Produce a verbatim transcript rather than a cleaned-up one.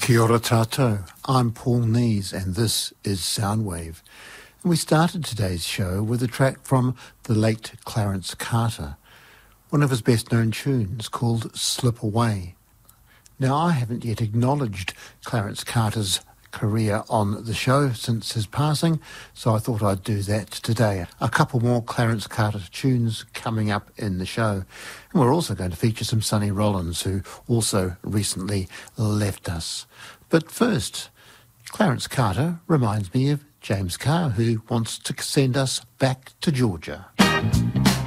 Kia ora tātou. I'm Paul Nees and this is Soundwave. And we started today's show with a track from the late Clarence Carter, one of his best known tunes called Slip Away. Now, I haven't yet acknowledged Clarence Carter's career on the show since his passing, so I thought I'd do that today. A couple more Clarence Carter tunes coming up in the show. And we're also going to feature some Sonny Rollins, who also recently left us. But first, Clarence Carter reminds me of James Carr, who wants to send us back to Georgia.